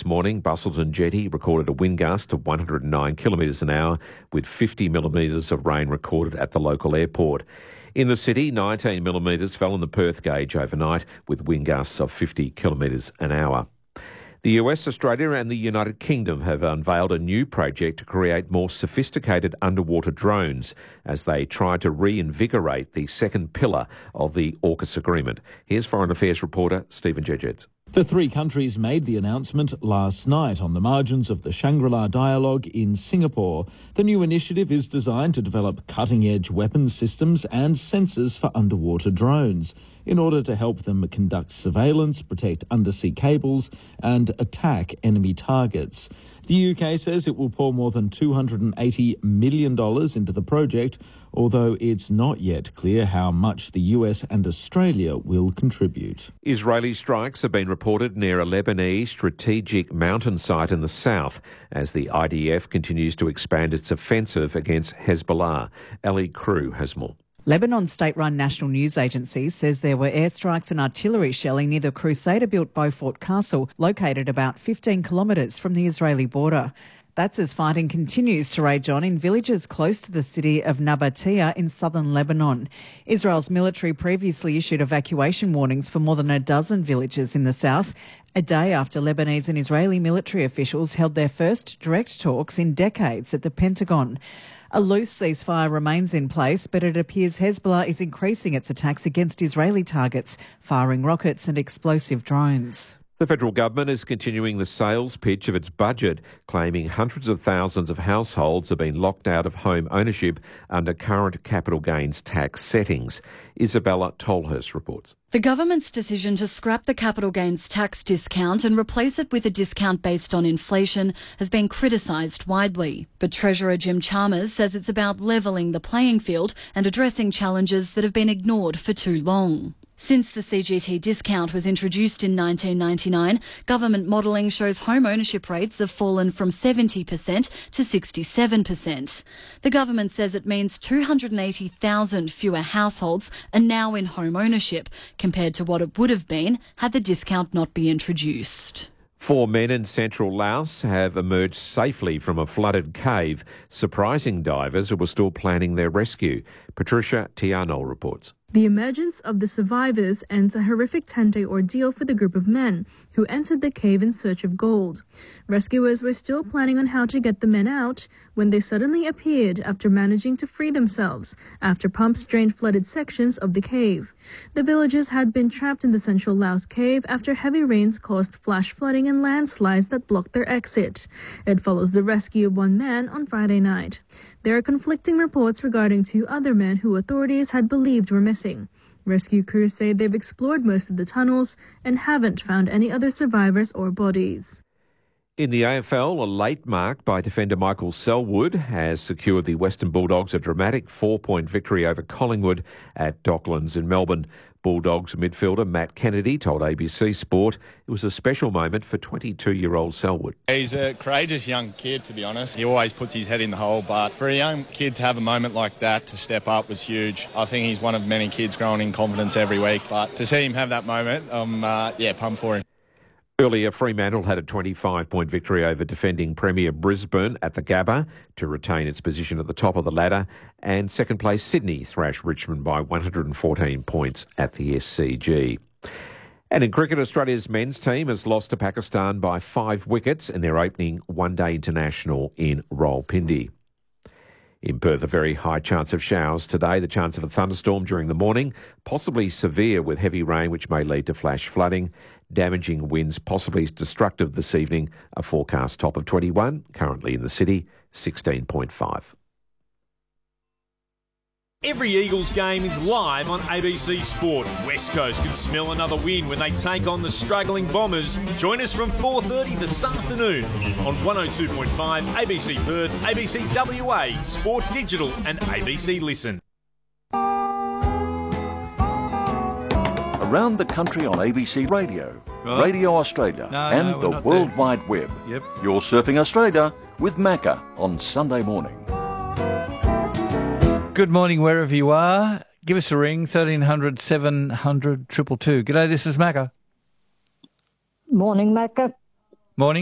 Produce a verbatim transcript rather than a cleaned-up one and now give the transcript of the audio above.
morning, Busselton Jetty recorded a wind gust of one hundred nine kilometres an hour with fifty millimetres of rain recorded at the local airport. In the city, nineteen millimetres fell on the Perth gauge overnight with wind gusts of fifty kilometres an hour. The U S, Australia and the United Kingdom have unveiled a new project to create more sophisticated underwater drones as they try to reinvigorate the second pillar of the AUKUS agreement. Here's Foreign Affairs reporter Stephen Jedgeds. The three countries made the announcement last night on the margins of the Shangri-La Dialogue in Singapore. The new initiative is designed to develop cutting-edge weapons systems and sensors for underwater drones in order to help them conduct surveillance, protect undersea cables and attack enemy targets. The U K says it will pour more than two hundred eighty million dollars into the project, although it's not yet clear how much the U S and Australia will contribute. Israeli strikes have been reported near a Lebanese strategic mountain site in the south as the I D F continues to expand its offensive against Hezbollah. Ali Crew has more. Lebanon's state-run national news agency says there were airstrikes and artillery shelling near the Crusader-built Beaufort Castle, located about fifteen kilometres from the Israeli border. That's as fighting continues to rage on in villages close to the city of Nabatea in southern Lebanon. Israel's military previously issued evacuation warnings for more than a dozen villages in the south, a day after Lebanese and Israeli military officials held their first direct talks in decades at the Pentagon. A loose ceasefire remains in place, but it appears Hezbollah is increasing its attacks against Israeli targets, firing rockets and explosive drones. The federal government is continuing the sales pitch of its budget, claiming hundreds of thousands of households have been locked out of home ownership under current capital gains tax settings. Isabella Tolhurst reports. The government's decision to scrap the capital gains tax discount and replace it with a discount based on inflation has been criticised widely. But Treasurer Jim Chalmers says it's about levelling the playing field and addressing challenges that have been ignored for too long. Since the C G T discount was introduced in nineteen ninety-nine, government modelling shows home ownership rates have fallen from seventy percent to sixty-seven percent. The government says it means two hundred eighty thousand fewer households are now in home ownership compared to what it would have been had the discount not been introduced. Four men in central Laos have emerged safely from a flooded cave, surprising divers who were still planning their rescue. Patricia Tiano reports. The emergence of the survivors ends a horrific ten-day ordeal for the group of men who entered the cave in search of gold. Rescuers were still planning on how to get the men out when they suddenly appeared after managing to free themselves after pumps drained flooded sections of the cave. The villagers had been trapped in the central Laos cave after heavy rains caused flash flooding and landslides that blocked their exit. It follows the rescue of one man on Friday night. There are conflicting reports regarding two other men who authorities had believed were missing. Rescue crews say they've explored most of the tunnels and haven't found any other survivors or bodies. In the A F L, a late mark by defender Michael Selwood has secured the Western Bulldogs a dramatic four-point victory over Collingwood at Docklands in Melbourne. Bulldogs midfielder Matt Kennedy told A B C Sport it was a special moment for twenty-two-year-old Selwood. He's a courageous young kid, to be honest. He always puts his head in the hole, but for a young kid to have a moment like that, to step up, was huge. I think he's one of many kids growing in confidence every week, but to see him have that moment, I'm uh, yeah, pumped for him. Earlier, Fremantle had a twenty-five-point victory over defending Premier Brisbane at the Gabba to retain its position at the top of the ladder, and second place Sydney thrashed Richmond by one hundred fourteen points at the S C G. And in cricket, Australia's men's team has lost to Pakistan by five wickets in their opening one-day international in Rawalpindi. In Perth, a very high chance of showers today. The chance of a thunderstorm during the morning, possibly severe with heavy rain which may lead to flash flooding. Damaging winds possibly destructive this evening. A forecast top of twenty-one, currently in the city, sixteen point five. Every Eagles game is live on A B C Sport. West Coast can smell another win when they take on the struggling Bombers. Join us from four thirty this afternoon on one oh two point five A B C Perth, A B C W A, Sport Digital and A B C Listen. Around the country on A B C Radio, right. Radio Australia no, and no, the World there. Wide Web. Yep. You're surfing Australia with Macca on Sunday morning. Good morning wherever you are. Give us a ring, thirteen hundred, seven hundred, two two two. G'day, this is Macca. Morning, Macca. Morning.